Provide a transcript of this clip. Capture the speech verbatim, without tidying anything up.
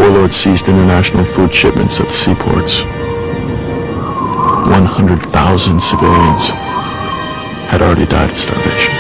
warlord seized international food shipments at the seaports. one hundred thousand civilians had already died of starvation.